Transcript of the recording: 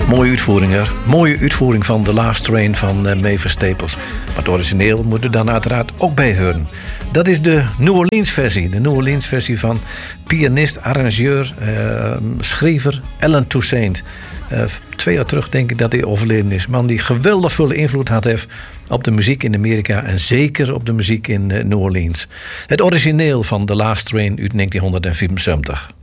Mooie uitvoering, hè? Mooie uitvoering van The Last Train van Mavis Staples. Maar het origineel moet er dan uiteraard ook bij horen. Dat is de New Orleans versie. De New Orleans versie van pianist, arrangeur, schrijver Alan Toussaint. 2 jaar terug denk ik dat hij overleden is. Man die geweldig veel invloed had heeft op de muziek in Amerika. En zeker op de muziek in New Orleans. Het origineel van The Last Train uit 1974.